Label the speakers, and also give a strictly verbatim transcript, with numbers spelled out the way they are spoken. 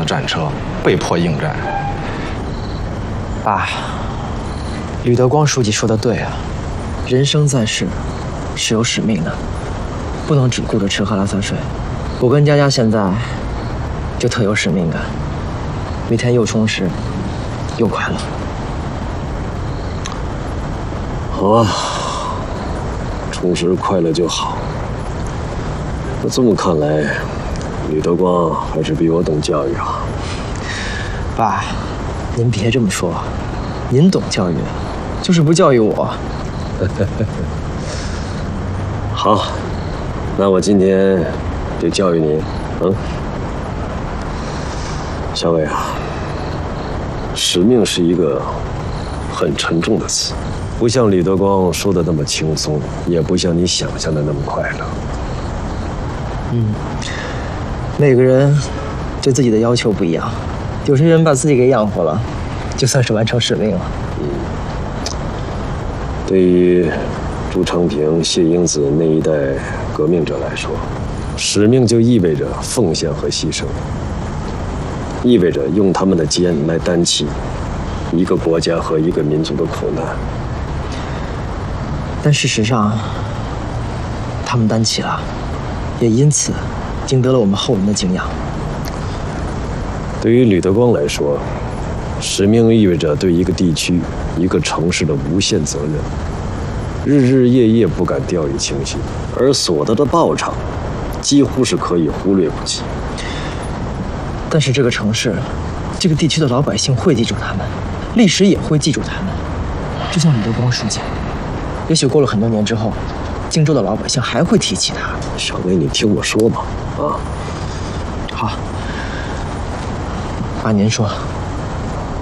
Speaker 1: 战车，被迫应战。
Speaker 2: 爸，吕德光书记说的对啊，人生在世是有使命的，不能只顾着吃喝拉撒睡。我跟佳佳现在就特有使命感，每天又充实又快乐。
Speaker 3: 好啊，充实快乐就好。那这么看来，吕德光还是比我懂教育啊。
Speaker 2: 爸，您别这么说，您懂教育，就是不教育我。
Speaker 3: 好，那我今天就教育你，嗯，小伟啊，使命是一个很沉重的词，不像李德光说的那么轻松，也不像你想象的那么快乐。
Speaker 2: 嗯，每个人对自己的要求不一样，有些人把自己给养活了，就算是完成使命了。
Speaker 3: 嗯，对于朱长平、谢英子那一代革命者来说，使命就意味着奉献和牺牲，意味着用他们的肩来担起一个国家和一个民族的苦难。
Speaker 2: 但事实上，他们担起了，也因此赢得了我们后人的敬仰。
Speaker 3: 对于吕德光来说，使命意味着对一个地区、一个城市的无限责任，日日夜夜不敢掉以轻心，而所得的报偿几乎是可以忽略不计。
Speaker 2: 但是这个城市、这个地区的老百姓会记住他们，历史也会记住他们。就像吕德光书记，也许过了很多年之后，荆州的老百姓还会提起他。
Speaker 3: 小薇，你听我说嘛，啊，
Speaker 2: 好，爸您说。